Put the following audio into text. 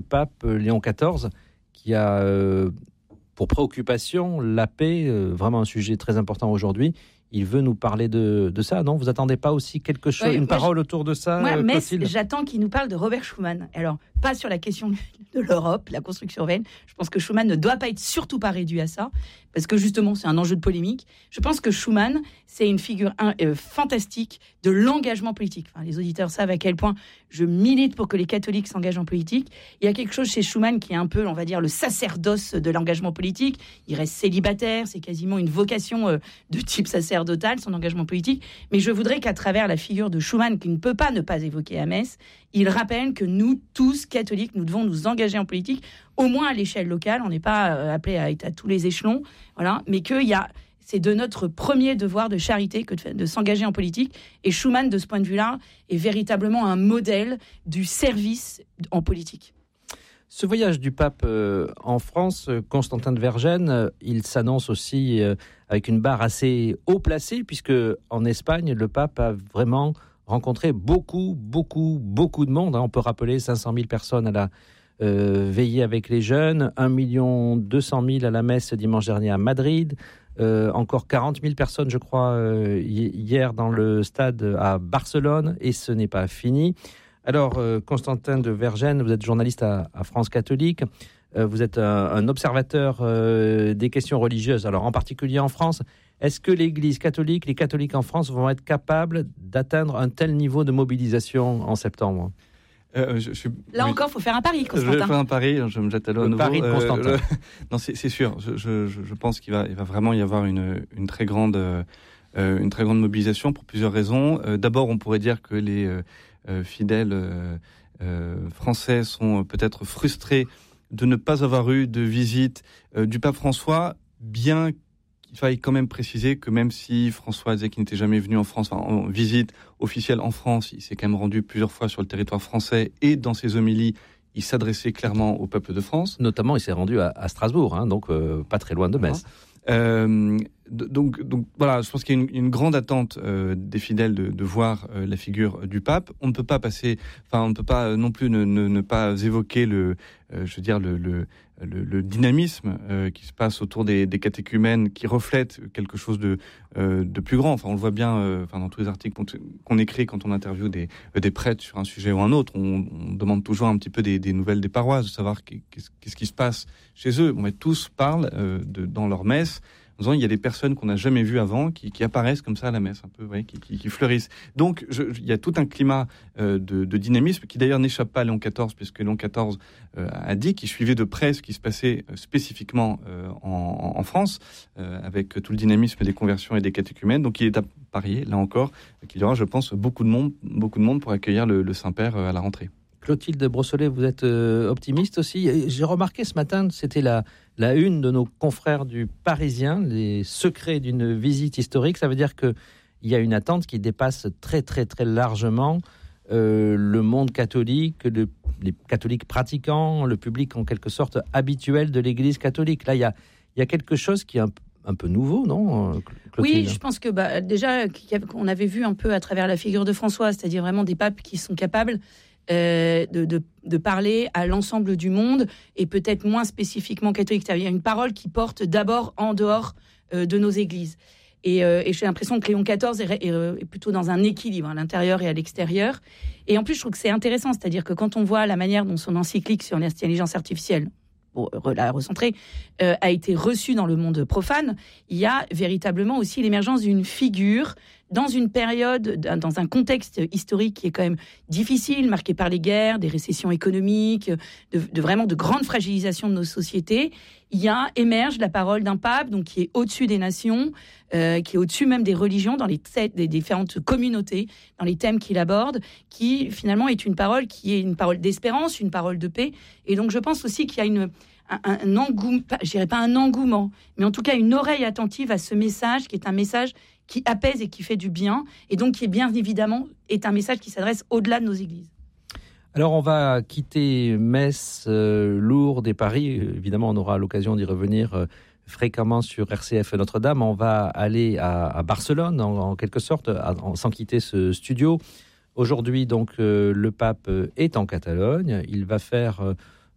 pape Léon XIV, qui a pour préoccupation la paix, vraiment un sujet très important aujourd'hui. Il veut nous parler de ça, non ? Vous attendez pas aussi quelque chose, une parole autour de ça, Clotilde ? J'attends qu'il nous parle de Robert Schuman. Alors, pas sur la question de l'Europe, la construction européenne. Je pense que Schuman ne doit pas être surtout pas réduit à ça, parce que justement, c'est un enjeu de polémique. Je pense que Schuman, c'est une figure fantastique de l'engagement politique. Enfin, les auditeurs savent à quel point je milite pour que les catholiques s'engagent en politique. Il y a quelque chose chez Schuman qui est un peu, on va dire, le sacerdoce de l'engagement politique. Il reste célibataire, c'est quasiment une vocation de type sacerdotal, son engagement politique. Mais je voudrais qu'à travers la figure de Schuman, qui ne peut pas ne pas évoquer à Metz, il rappelle que nous, tous catholiques, nous devons nous engager en politique, au moins à l'échelle locale. On n'est pas appelé à être à tous les échelons, voilà, mais c'est de notre premier devoir de charité que de s'engager en politique. Et Schuman, de ce point de vue-là, est véritablement un modèle du service en politique. Ce voyage du pape en France, Constantin de Vergennes, il s'annonce aussi avec une barre assez haut placée, puisque en Espagne, le pape a vraiment rencontré beaucoup de monde. On peut rappeler 500 000 personnes à la veillée avec les jeunes, 1 200 000 à la messe dimanche dernier à Madrid, encore 40 000 personnes, je crois, hier dans le stade à Barcelone, et ce n'est pas fini. Alors, Constantin de Vergennes, vous êtes journaliste à France Catholique, vous êtes un observateur des questions religieuses, alors en particulier en France. Est-ce que l'Église catholique, les catholiques en France vont être capables d'atteindre un tel niveau de mobilisation en septembre ? Encore, il faut faire un pari, Constantin. Je vais faire un pari, je me jette à l'eau à nouveau. Pari de Constantin. Non, c'est sûr. Je pense qu'il va vraiment y avoir une très grande mobilisation pour plusieurs raisons. D'abord, on pourrait dire que les fidèles français sont peut-être frustrés de ne pas avoir eu de visite du pape François, bien qu'il faille quand même préciser que même si François disait qu'il n'était jamais venu en France, en visite officielle en France, il s'est quand même rendu plusieurs fois sur le territoire français, et dans ses homélies, il s'adressait clairement au peuple de France. Notamment, il s'est rendu à Strasbourg, donc pas très loin de Metz. Donc voilà, je pense qu'il y a une grande attente des fidèles de voir la figure du pape. On ne peut pas on ne peut pas non plus ne pas évoquer le dynamisme qui se passe autour des catéchumènes, qui reflète quelque chose de plus grand. Enfin, on le voit bien dans tous les articles qu'on écrit quand on interviewe des prêtres sur un sujet ou un autre. On demande toujours un petit peu des nouvelles des paroisses, de savoir qu'est-ce qui se passe chez eux. Tous parlent dans leur messe, en disant il y a des personnes qu'on n'a jamais vues avant qui apparaissent comme ça à la messe, un peu, qui fleurissent. Donc il y a tout un climat de dynamisme qui d'ailleurs n'échappe pas à Léon XIV, puisque Léon XIV a dit qu'il suivait de près ce qui se passait spécifiquement en France, avec tout le dynamisme des conversions et des catéchumènes. Donc il est à parier, là encore, qu'il y aura, je pense, beaucoup de monde pour accueillir le Saint-Père à la rentrée. Clotilde Brossolet, vous êtes optimiste aussi. J'ai remarqué ce matin, c'était la une de nos confrères du Parisien, les secrets d'une visite historique. Ça veut dire qu'il y a une attente qui dépasse très très très largement le monde catholique, les catholiques pratiquants, le public en quelque sorte habituel de l'Église catholique. Là, il y a quelque chose qui est un peu nouveau, non, Clotilde ? Oui, je pense que déjà, on avait vu un peu à travers la figure de François, c'est-à-dire vraiment des papes qui sont capables de parler à l'ensemble du monde, et peut-être moins spécifiquement catholique. Il y a une parole qui porte d'abord en dehors de nos églises. Et j'ai l'impression que Léon XIV est plutôt dans un équilibre à l'intérieur et à l'extérieur. Et en plus, je trouve que c'est intéressant, c'est-à-dire que quand on voit la manière dont son encyclique sur l'intelligence artificielle, pour la recentrer, a été reçue dans le monde profane, il y a véritablement aussi l'émergence d'une figure dans une période, dans un contexte historique qui est quand même difficile, marqué par les guerres, des récessions économiques, vraiment de grandes fragilisations de nos sociétés. Émerge la parole d'un pape, donc qui est au-dessus des nations, qui est au-dessus même des religions, dans des différentes communautés, dans les thèmes qu'il aborde, qui finalement est une parole qui est une parole d'espérance, une parole de paix. Et donc je pense aussi qu'il y a un engouement, je dirais pas un engouement, mais en tout cas une oreille attentive à ce message, qui est un message qui apaise et qui fait du bien, et donc qui est bien évidemment un message qui s'adresse au-delà de nos églises. Alors on va quitter Metz, Lourdes et Paris. Évidemment, on aura l'occasion d'y revenir fréquemment sur RCF Notre-Dame. On va aller à Barcelone, en quelque sorte, sans quitter ce studio. Aujourd'hui, donc, le pape est en Catalogne. Il va faire